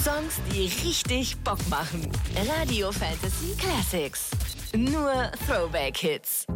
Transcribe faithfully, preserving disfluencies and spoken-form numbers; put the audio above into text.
Songs, die richtig Bock machen. Radio Fantasy Classics. Nur Throwback-Hits.